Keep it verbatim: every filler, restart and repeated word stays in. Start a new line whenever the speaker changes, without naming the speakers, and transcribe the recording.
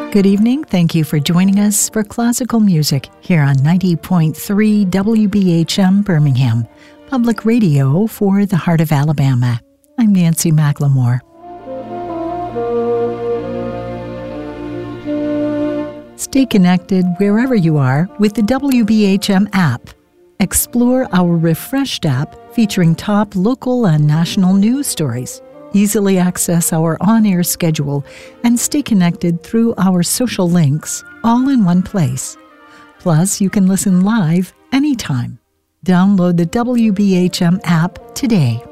Good evening. Thank you for joining us for classical music here on ninety point three W B H M Birmingham, public radio for the heart of Alabama. I'm Nancy McLemore. Stay connected wherever you are with the W B H M app. Explore our refreshed app featuring top local and national news stories. Easily access our on-air schedule and stay connected through our social links, all in one place. Plus, you can listen live anytime. Download the W B H M app today.